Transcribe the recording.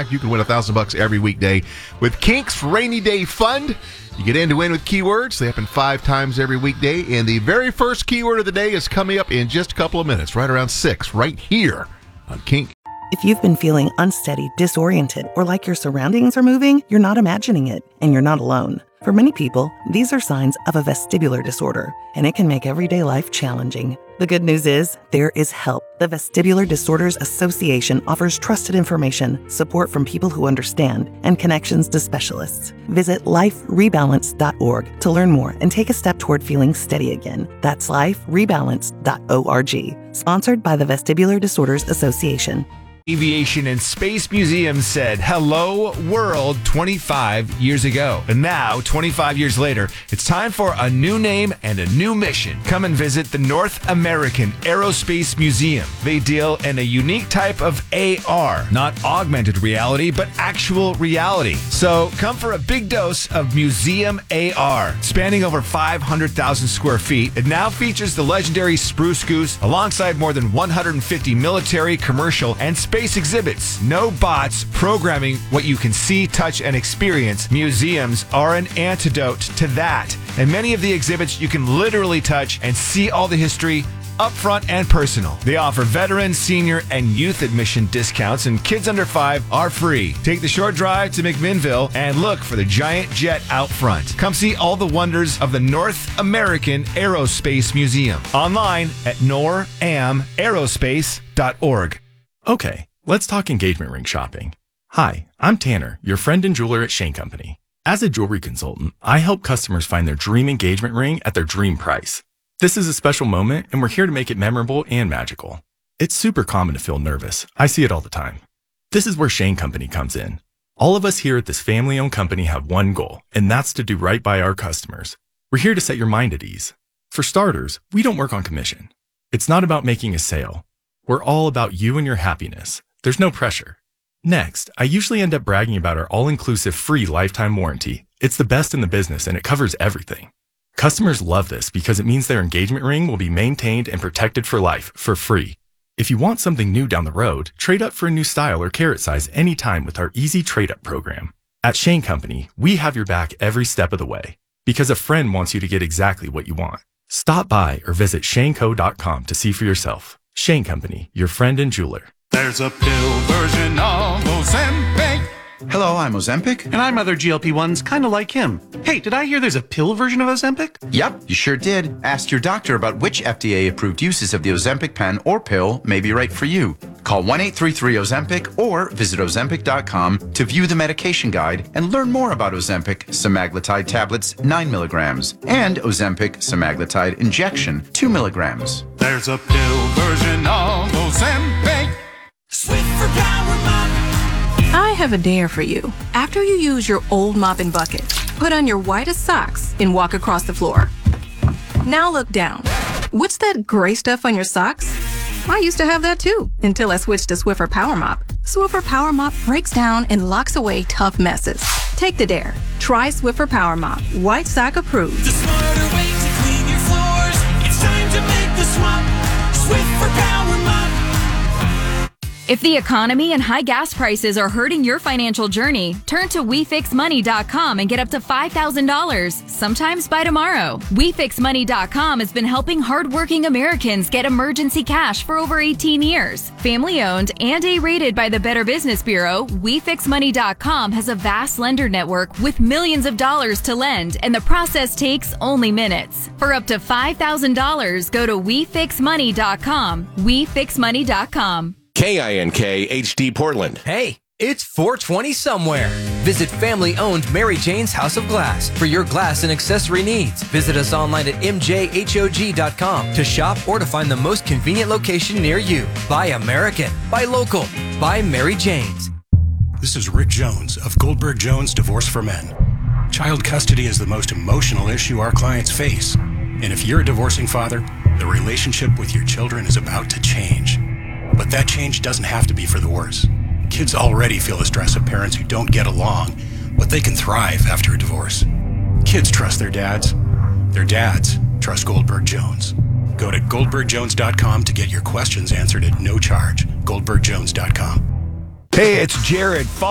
fact, you can win $1,000 every weekday with Kink's Rainy Day Fund. You get in to win with keywords. They happen 5 times every weekday. And the very first keyword of the day is coming up in just a couple of minutes, right around 6, right here on Kink. If you've been feeling unsteady, disoriented, or like your surroundings are moving, you're not imagining it, and you're not alone. For many people, these are signs of a vestibular disorder, and it can make everyday life challenging. The good news is, there is help. The Vestibular Disorders Association offers trusted information, support from people who understand, and connections to specialists. Visit liferebalance.org to learn more and take a step toward feeling steady again. That's liferebalance.org. Sponsored by the Vestibular Disorders Association. Aviation and Space Museum said, "Hello, world," 25 years ago. And now, 25 years later, it's time for a new name and a new mission. Come and visit the North American Aerospace Museum. They deal in a unique type of AR, not augmented reality, but actual reality. So come for a big dose of Museum AR. Spanning over 500,000 square feet, it now features the legendary Spruce Goose alongside more than 150 military, commercial, and space exhibits. No bots programming what you can see, touch, and experience. Museums are an antidote to that. And many of the exhibits you can literally touch and see all the history upfront and personal. They offer veteran, senior, and youth admission discounts, and kids under 5 are free. Take the short drive to McMinnville and look for the giant jet out front. Come see all the wonders of the North American Aerospace Museum. Online at noramerospace.org. Okay, let's talk engagement ring shopping. Hi, I'm Tanner, your friend and jeweler at Shane Company. As a jewelry consultant, I help customers find their dream engagement ring at their dream price. This is a special moment, and we're here to make it memorable and magical. It's super common to feel nervous. I see it all the time. This is where Shane Company comes in. All of us here at this family-owned company have one goal, and that's to do right by our customers. We're here to set your mind at ease. For starters, we don't work on commission. It's not about making a sale. We're all about you and your happiness. There's no pressure. Next, I usually end up bragging about our all-inclusive free lifetime warranty. It's the best in the business, and it covers everything. Customers love this because it means their engagement ring will be maintained and protected for life, for free. If you want something new down the road, trade up for a new style or carat size anytime with our easy trade-up program. At Shane Company, we have your back every step of the way because a friend wants you to get exactly what you want. Stop by or visit shaneco.com to see for yourself. Shane Company, your friend and jeweler. There's a pill version of Ozempic. Hello, I'm Ozempic. And I'm other GLP-1s, kind of like him. Hey, did I hear there's a pill version of Ozempic? Yep, you sure did. Ask your doctor about which FDA-approved uses of the Ozempic pen or pill may be right for you. Call 1-833-OZEMPIC or visit Ozempic.com to view the medication guide and learn more about Ozempic semaglutide tablets 9 milligrams and Ozempic semaglutide injection 2 milligrams. There's a pill version of Ozempic. Swift for Power Mop. I have a dare for you. After you use your old mop and bucket, put on your whitest socks and walk across the floor. Now look down. What's that gray stuff on your socks? I used to have that too, until I switched to Swiffer Power Mop. Swiffer Power Mop breaks down and locks away tough messes. Take the dare. Try Swiffer Power Mop. White sock approved. The smarter way to clean your floors. It's time to make the swap. Swiffer Power Mop. If the economy and high gas prices are hurting your financial journey, turn to WeFixMoney.com and get up to $5,000, sometimes by tomorrow. WeFixMoney.com has been helping hardworking Americans get emergency cash for over 18 years. Family-owned and A-rated by the Better Business Bureau, WeFixMoney.com has a vast lender network with millions of dollars to lend, and the process takes only minutes. For up to $5,000, go to WeFixMoney.com. WeFixMoney.com. KINK HD Portland. Hey, it's 420 somewhere. Visit family-owned Mary Jane's House of Glass for your glass and accessory needs. Visit us online at mjhog.com to shop or to find the most convenient location near you. Buy American. Buy local. Buy Mary Jane's. This is Rick Jones of Goldberg Jones Divorce for Men. Child custody is the most emotional issue our clients face. And if you're a divorcing father, the relationship with your children is about to change. But that change doesn't have to be for the worse. Kids already feel the stress of parents who don't get along, but they can thrive after a divorce. Kids trust their dads. Their dads trust Goldberg Jones. Go to goldbergjones.com to get your questions answered at no charge. goldbergjones.com. Hey, it's Jared.